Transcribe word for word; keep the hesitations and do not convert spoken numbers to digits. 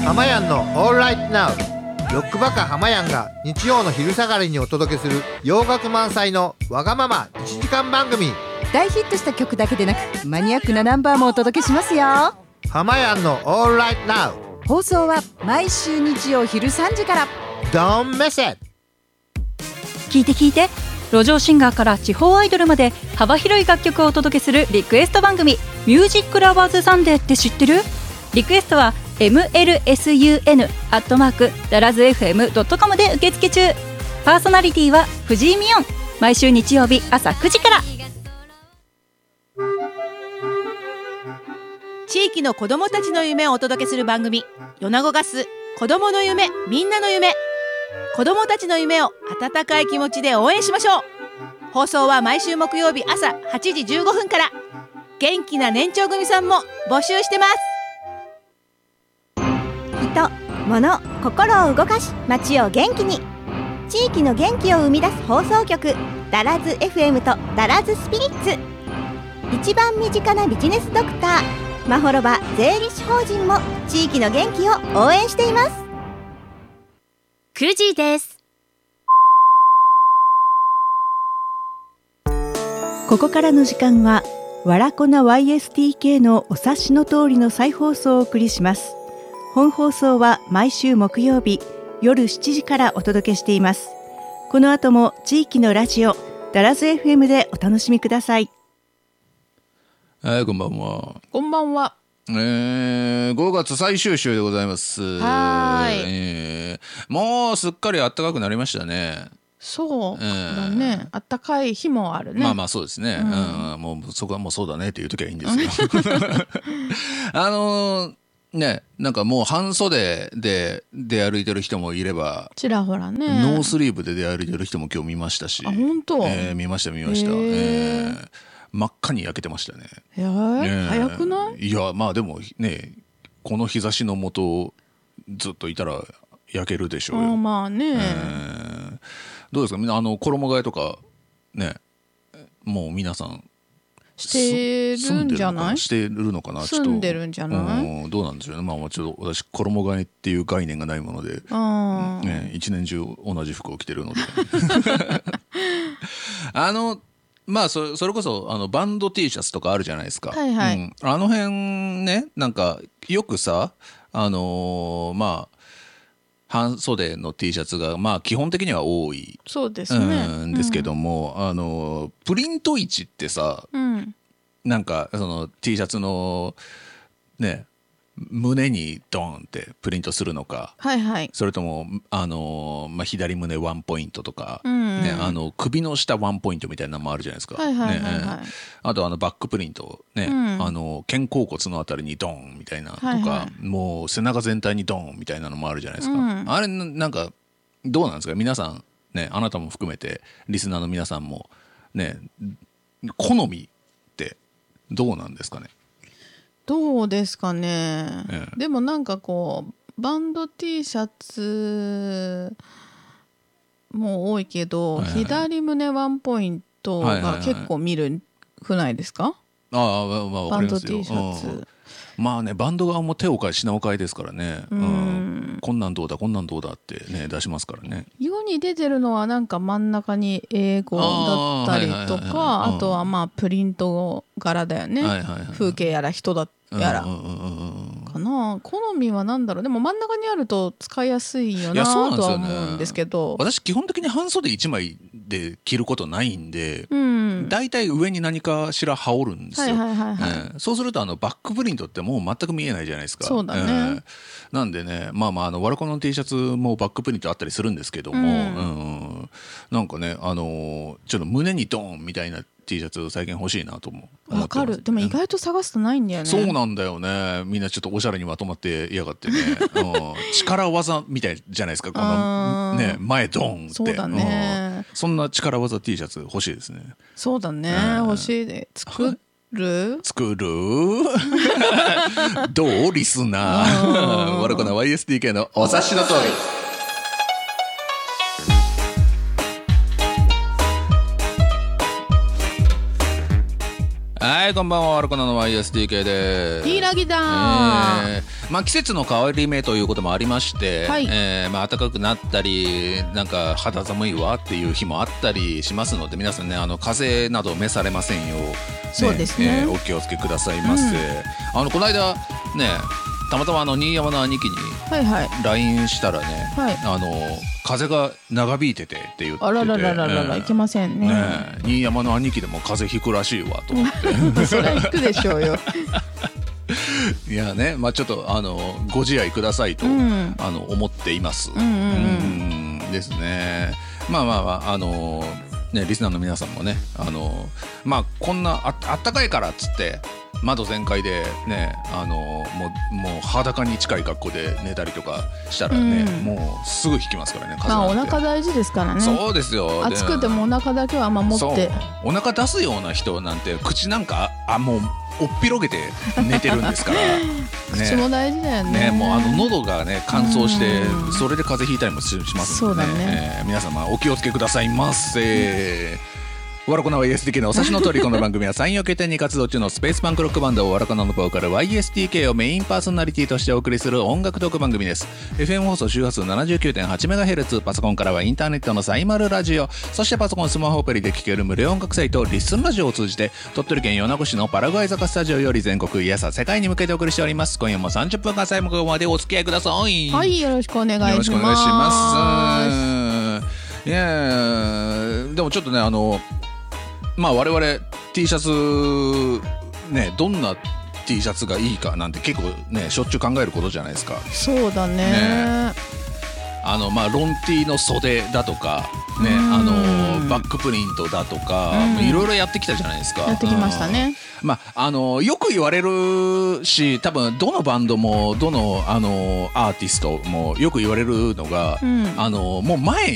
ハマヤンのオールライトナウ。ロックバカハマヤンが日曜の昼下がりにお届けする洋楽満載のわがままいちじかん番組。 大ヒットした曲だけでなくマニアックなナンバーもお届けしますよ。 ハマヤンのオールライトナウ。 放送は毎週日曜昼さんじから。 Don't miss it。 聞いて聞いて、路上シンガーから地方アイドルまで幅広い楽曲をお届けするリクエスト番組、ミュージックラバーズサンデーって知ってる？リクエストは エムエルエスユーエヌ アットマークダラズエフエムドットコム で受付中。パーソナリティは藤井美音。毎週日曜日朝くじから。 地域の子どもたちの夢をお届けする番組、米子ガス子どもの夢、みんなの夢。子どもたちの夢を温かい気持ちで応援しましょう。放送は毎週木曜日朝はちじじゅうごふんから。元気な年長組さんも募集してます。 人、物、心を動かし街を元気に。地域の元気を生み出す放送局、ダラズ エフエム とダラズスピリッツ。一番身近なビジネスドクターまほろば税理士法人も地域の元気を応援しています。 くじです。 ここからの時間はわらこな ワイエスティーケー のお察しの通りの再放送をお送りします。本放送は毎週木曜日夜しちじからお届けしています。この後も地域のラジオダラズ エフエム でお楽しみください。 はい、こんばんは。 こんばんは。 えー、ごがつ最終週でございます。 はーい、 えー、もうすっかり暖かくなりましたね。 そうだね、あったかい日もあるね。 まあまあそうですね、うんうん、もうそこはもうそうだねっていう時はいいんですよあのーね、なんかもう半袖で出歩いてる人もいれば、 ちらほらね、 ノースリーブで出歩いてる人も今日見ましたし。 あ、本当？ えー、見ました見ました、えー、真っ赤に焼けてましたね。 えーえー、早くない？ いやまあでもね、この日差しの下ずっといたら焼けるでしょうよ。 あ、まあね、えー、どうですかみんな、あの衣替えとかね、もう皆さんしてるんじゃない？ してるのかな。 住んでるんじゃない？ うん、どうなんでしょうね。まあちょっと私衣替えっていう概念がないもので、 あ、 ね、一年中同じ服を着てるのであのまあそ れ, それこそあのバンド T シャツとかあるじゃないですか。 はいはい、うん、 あの辺ね、なんかよくさ、あのー、まあ半袖の T シャツがまあ基本的には多い。 そうですね、 うん、ですけども、うん、あのプリント市ってさ、 うん、なんかその T シャツのね胸にドーンってプリントするのか、 はいはい、 それともあの、まあ、左胸ワンポイントとか、 うんうん、 ね、あの首の下ワンポイントみたいなのもあるじゃないですか。 はいはいはいはい、ね、 あとあのバックプリント、ね、うん、あの肩甲骨のあたりにドーンみたいなとか、はいはい、もう背中全体にドーンみたいなのもあるじゃないですか、うん、あれなんかどうなんですか皆さん、ね、あなたも含めてリスナーの皆さんも、ね、好みってどうなんですかね。 どうですかね、 ええ、 でもなんかこうバンド T シャツも多いけど、はいはい、左胸ワンポイントが結構見るくないですか。 ああ、まあ、まあ、わかりますよ。 バンド T シャツ、うん、 まあね、バンド側も手を変え品を変えですからね、うん、うん、こんなんどうだこんなんどうだってね出しますからね。 世に出てるのはなんか真ん中に英語だったりとか、あとはまあプリント柄だよね、はいはいはい、風景やら人だやら、うんうんうん、かな。好みはなんだろう。でも真ん中にあると使いやすいよなとは思うんですけど、 私基本的に半袖いちまいで着ることないんで、 うん、 だいたい上に何かしら羽織るんですよ、 はいはいはいはい、 えー、そうするとあのバックプリントってもう全く見えないじゃないですか。 そうだね、えー、 なんでね、まあまああのワラコの T シャツもバックプリントあったりするんですけども、うんうん、なんかね、あのー、ちょっと胸にドーンみたいなT シャツ最近欲しいなと思う。 わかる。でも意外と探すとないんだよね。 そうなんだよね。みんなちょっとおしゃれにまとまってやがってね、うん、力技みたいじゃないですか、このね前ドーンって。 そうだね、 うん、そんな力技 T シャツ欲しいですね。 そうだね、えー、欲しいで作る作るどうリスナーわらこな ワイエスティーケー のお察しの通り。ははいこんばんは、わらこなの ワイエスティーケー です。 ヒイラギだー、 えーまあ、季節の変わり目ということもありまして、 はいえーまあ、暖かくなったりなんか肌寒いわっていう日もあったりしますので、皆さんねあの風邪など召されませんよう、 そうですねえーお気をつけくださいませ、うん、あのこの間ねたまたまあの新山の兄貴にはいはいライン したらね、 はい、 あの風が長引いててって言ってて、 あらららららら、いけませんね。 ね新山の兄貴でも風邪ひくらしいわと思ってそりゃひくでしょうよいやね、まあちょっとあのご自愛くださいと、うん、あの思っています。 うんうんうんうんですね。まあまあまああのねリスナーの皆さんもねあのまあこんな あ, あったかいからっつって窓全開でねあのもうもう裸に近い格好で寝たりとかしたらね、うん、もうすぐ引きますからね。風まあお腹大事ですからね。 そうですよ。 暑くてもお腹だけは守って。 お腹出すような人なんて口なんかあもうおっぴろげて寝てるんですから、ね、 口も大事だよね。 ねもうあの喉がね乾燥してそれで風邪ひいたりも し, しますので、ね、 そうだね、 えー、皆様お気をつけくださいませ。わらこな ワイエスティーケー のお察しの通りこの番組は産業拠点に活動中のスペースパンクロックバンドわらこなのボーカル ワイエスティーケー をメインパーソナリティとしてお送りする音楽トーク番組です。 エフエム 放送周波数 ななじゅうきゅうてんはちメガヘルツ、 パソコンからはインターネットのサイマルラジオ、そしてパソコンスマホアプリで聴ける無料音楽サイトリッスンラジオを通じて鳥取県米子市のパラグアイ坂スタジオより全国いやさ世界に向けてお送りしております。今夜もさんじゅっぷんかん最後までお付き合いください。 はい、よろしくお願いします。 よろしくお願いします。いやでもちょっとねあのまあ我々 T シャツねどんな T シャツがいいかなんて結構ねしょっちゅう考えることじゃないですか。 そうだ ね, ねあのまあロン T の袖だとかねあのバックプリントだとかいろいろやってきたじゃないですか。 やってきましたね。 まああのよく言われるし多分どのバンドもどのあのアーティストもよく言われるのが、うん、あのもう前